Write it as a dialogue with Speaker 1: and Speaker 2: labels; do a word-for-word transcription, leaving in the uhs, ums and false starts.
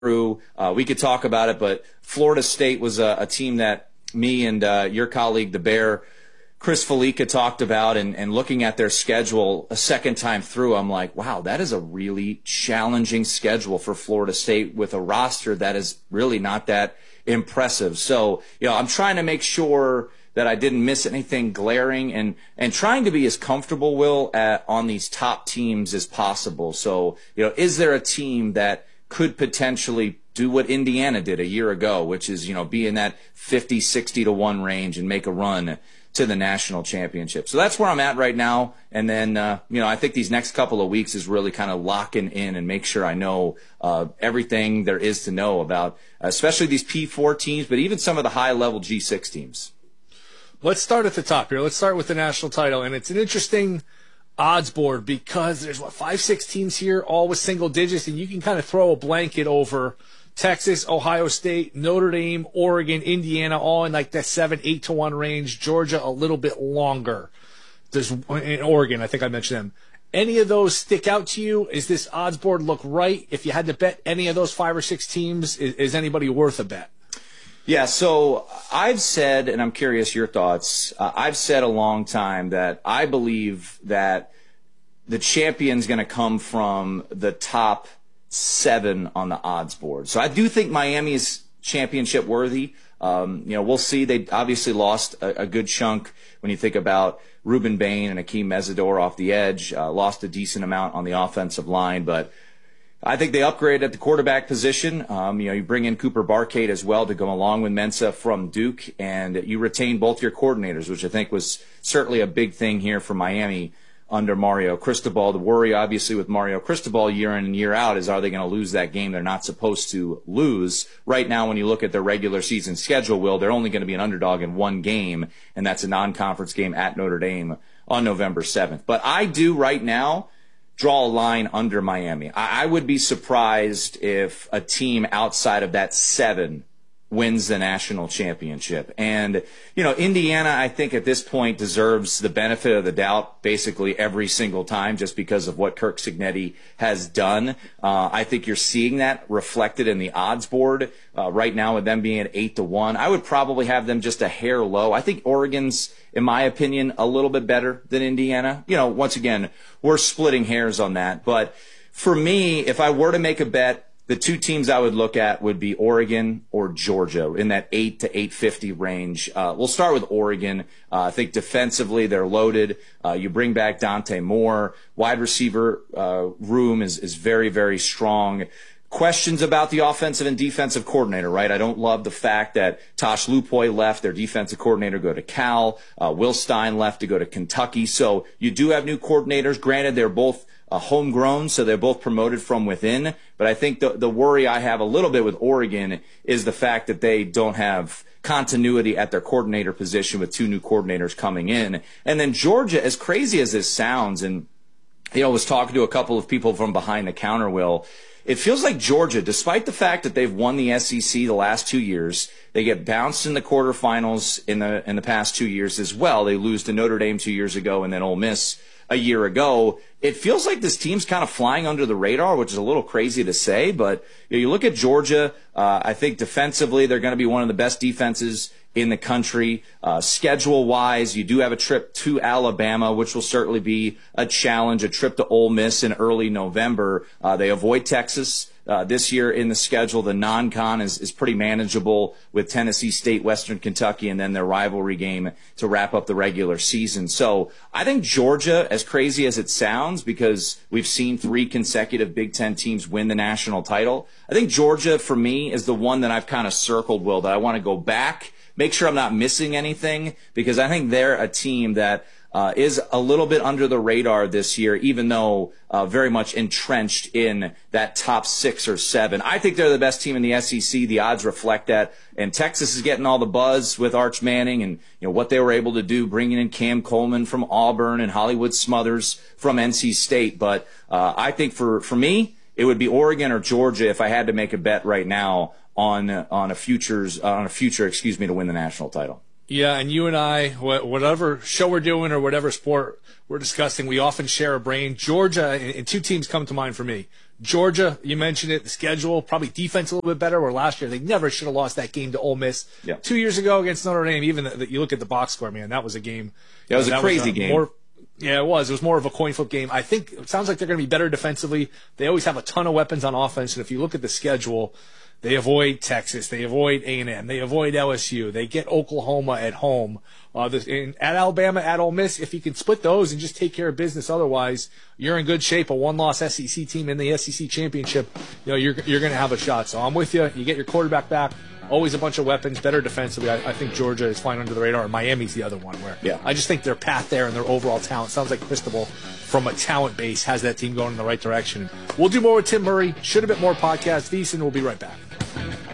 Speaker 1: through. Uh, we could talk about it, but Florida State was a, a team that me and uh, your colleague, the Bear, Chris Felica, talked about, and, and looking at their schedule a second time through, I'm like, wow, that is a really challenging schedule for Florida State with a roster that is really not that impressive. So, you know, I'm trying to make sure that I didn't miss anything glaring, and, and trying to be as comfortable, Will, at, on these top teams as possible. So, you know, is there a team that could potentially do what Indiana did a year ago, which is, you know, be in that fifty, sixty to one range and make a run to the national championship? So that's where I'm at right now. And then, uh, you know, I think these next couple of weeks is really kind of locking in and make sure I know uh, everything there is to know about, especially these P four teams, but even some of the high-level G six teams.
Speaker 2: Let's start at the top here. Let's start with the national title. And it's an interesting odds board because there's, what, five, six teams here, all with single digits, and you can kind of throw a blanket over Texas, Ohio State, Notre Dame, Oregon, Indiana, all in like that seven, eight to one range. Georgia a little bit longer. There's in Oregon, I think I mentioned them. Any of those stick out to you? Is this odds board look right? If you had to bet any of those five or six teams, is, is anybody worth a bet?
Speaker 1: Yeah, so I've said, and I'm curious your thoughts, uh, I've said a long time that I believe that the champion's going to come from the top seven on the odds board. So I do think Miami is championship worthy. Um, you know, we'll see. They obviously lost a, a good chunk when you think about Ruben Bain and Akeem Mesidor off the edge, uh, lost a decent amount on the offensive line, but I think they upgraded at the quarterback position. Um, you know, you bring in Cooper Barcade as well to go along with Mensa from Duke, and you retain both your coordinators, which I think was certainly a big thing here for Miami under Mario Cristobal. The worry, obviously, with Mario Cristobal year in and year out is, are they going to lose that game they're not supposed to lose? Right now, when you look at their regular season schedule, Will, they're only going to be an underdog in one game, and that's a non-conference game at Notre Dame on November seventh. But I do right now draw a line under Miami. I, I would be surprised if a team outside of that seven wins the national championship. And, you know, Indiana, I think at this point deserves the benefit of the doubt basically every single time just because of what Kirk Cignetti has done. Uh, I think you're seeing that reflected in the odds board uh, right now with them being at eight to one. I would probably have them just a hair low. I think Oregon's, in my opinion, a little bit better than Indiana. You know, once again, we're splitting hairs on that. But for me, if I were to make a bet, the two teams I would look at would be Oregon or Georgia in that eight to eight fifty range. Uh, we'll start with Oregon. Uh, I think defensively they're loaded. Uh, you bring back Dante Moore. Wide receiver uh, room is, is very, very strong. Questions about the offensive and defensive coordinator, right? I don't love the fact that Tosh Lupoy left, their defensive coordinator, go to Cal. Uh, Will Stein left to go to Kentucky. So you do have new coordinators. Granted, they're both uh, homegrown, so they're both promoted from within. But I think the, the worry I have a little bit with Oregon is the fact that they don't have continuity at their coordinator position with two new coordinators coming in. And then Georgia, as crazy as this sounds, and, you know, I was talking to a couple of people from behind the counter, Will, it feels like Georgia, despite the fact that they've won the S E C the last two years, they get bounced in the quarterfinals in the in the past two years as well. They lose to Notre Dame two years ago and then Ole Miss a year ago. It feels like this team's kind of flying under the radar, which is a little crazy to say. But you know, you look at Georgia, uh, I think defensively they're going to be one of the best defenses in the country. Uh, schedule-wise, you do have a trip to Alabama, which will certainly be a challenge, a trip to Ole Miss in early November. Uh, they avoid Texas uh, this year in the schedule. The non-con is, is pretty manageable with Tennessee State, Western Kentucky, and then their rivalry game to wrap up the regular season. So I think Georgia, as crazy as it sounds, because we've seen three consecutive Big Ten teams win the national title, I think Georgia, for me, is the one that I've kind of circled, Will, that I want to go back, make sure I'm not missing anything, because I think they're a team that uh, is a little bit under the radar this year, even though uh, very much entrenched in that top six or seven. I think they're the best team in the S E C. The odds reflect that. And Texas is getting all the buzz with Arch Manning and you know what they were able to do, bringing in Cam Coleman from Auburn and Hollywood Smothers from N C State. But uh, I think for, for me, it would be Oregon or Georgia if I had to make a bet right now on on a futures on a future, excuse me, to win the national title.
Speaker 2: Yeah, and you and I, whatever show we're doing or whatever sport we're discussing, we often share a brain. Georgia, and two teams come to mind for me. Georgia, you mentioned it, the schedule, probably defense a little bit better, where last year they never should have lost that game to Ole Miss.
Speaker 1: Yeah.
Speaker 2: Two years ago against Notre Dame, even that you look at the box score, man, that was a game.
Speaker 1: Yeah, it was
Speaker 2: you know,
Speaker 1: a crazy
Speaker 2: was a
Speaker 1: game.
Speaker 2: More, yeah, it was. It was more of a coin flip game. I think it sounds like they're going to be better defensively. They always have a ton of weapons on offense, and if you look at the schedule, they avoid Texas, they avoid A and M, they avoid L S U, they get Oklahoma at home, uh, this, in, at Alabama, at Ole Miss. If you can split those and just take care of business, otherwise you're in good shape. A one-loss S E C team in the S E C championship, you know, you're you're going to have a shot. So I'm with you. You get your quarterback back. Always a bunch of weapons, better defensively. I, I think Georgia is flying under the radar, and Miami's the other one where
Speaker 1: yeah.
Speaker 2: I just think their path there and their overall talent sounds like Cristobal from a talent base has that team going in the right direction. We'll do more with Tim Murray. Should have been more podcast. VSiN will be right back.